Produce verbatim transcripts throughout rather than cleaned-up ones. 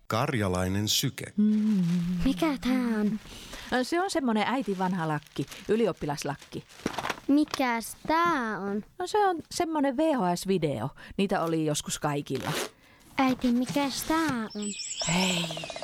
Karjalainen syke. Mm. Mikä tää on? Se on semmoinen äiti vanha lakki, ylioppilaslakki. Mikäs tää on? No se on semmoinen V H S-video. Niitä oli joskus kaikilla. Äiti, mikäs tää on? Hei.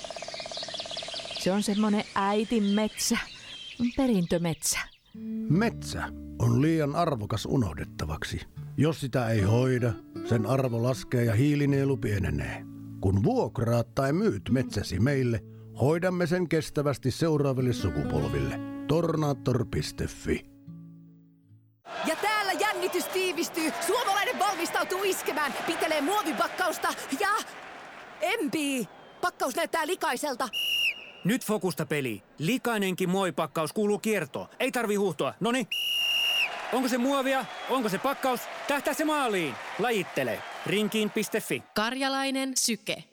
Se on semmoinen äitin metsä. Perintömetsä. Metsä on liian arvokas unohdettavaksi. Jos sitä ei hoida, sen arvo laskee ja hiilinielu pienenee. Kun vuokraat tai myyt metsäsi meille, hoidamme sen kestävästi seuraaville sukupolville. Tornator piste fi. Ja täällä jännitys tiivistyy. Suomalainen valmistautuu iskemään. Pitelee muovipakkausta ja empii. Pakkaus näyttää likaiselta. Nyt fokusta peli. Likainenkin muovipakkaus kuuluu kiertoon. Ei tarvi huuhtoa. Noni. Onko se muovia? Onko se pakkaus? Tähtää se maaliin. Lajittele. Rinkiin piste fi. Karjalainen syke.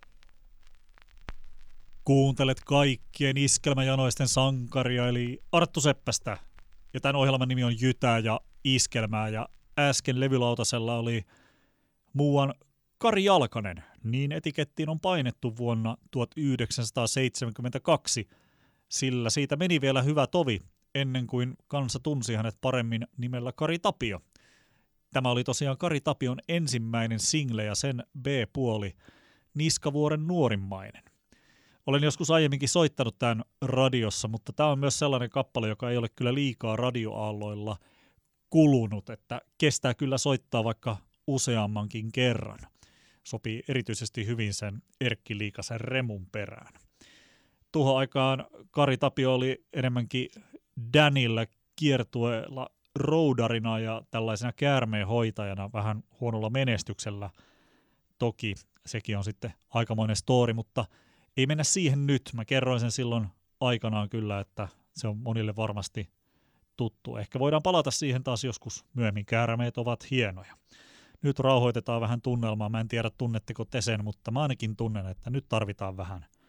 Kuuntelet kaikkien iskelmäjanoisten sankaria eli Arttu Seppästä. Ja tämän ohjelman nimi on Jytää ja iskelmää. Ja äsken levylautasella oli muuan Kari Jalkanen. Niin etikettiin on painettu vuonna tuhatyhdeksänsataaseitsemänkymmentäkaksi, sillä siitä meni vielä hyvä tovi ennen kuin kansa tunsi hänet paremmin nimellä Kari Tapio. Tämä oli tosiaan Kari Tapion ensimmäinen single ja sen B-puoli, Niskavuoren nuorimmainen. Olen joskus aiemminkin soittanut tämän radiossa, mutta tämä on myös sellainen kappale, joka ei ole kyllä liikaa radioaalloilla kulunut, että kestää kyllä soittaa vaikka useammankin kerran. Sopii erityisesti hyvin sen Erkki Liikasen Remun perään. Tuohon aikaan Kari Tapio oli enemmänkin Danillä kiertueella roudarina ja tällaisena käärmeenhoitajana vähän huonolla menestyksellä. Toki sekin on sitten aikamoinen story, mutta ei mennä siihen nyt. Mä kerroin sen silloin aikanaan kyllä, että se on monille varmasti tuttu. Ehkä voidaan palata siihen taas joskus myöhemmin. Käärmeet ovat hienoja. Nyt rauhoitetaan vähän tunnelmaa. Mä en tiedä, tunnetteko te sen, mutta mä ainakin tunnen, että nyt tarvitaan vähän